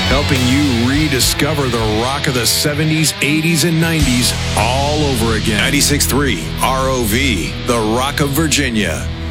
helping you rediscover the rock of the 70s, 80s, and 90s all over again. 96.3 ROV, the Rock of Virginia.